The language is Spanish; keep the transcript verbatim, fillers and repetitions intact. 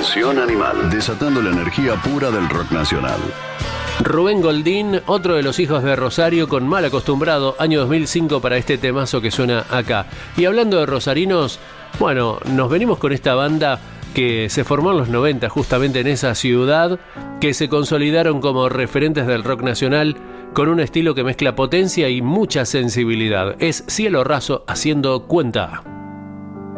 Dimensión Animal, desatando la energía pura del rock nacional. Rubén Goldín, otro de los hijos de Rosario, con Mal Acostumbrado, año dos mil cinco, para este temazo que suena acá. Y hablando de rosarinos, bueno, nos venimos con esta banda que se formó en los noventa, justamente en esa ciudad, que se consolidaron como referentes del rock nacional, con un estilo que mezcla potencia y mucha sensibilidad. Es Cielo Raso haciendo Cuenta.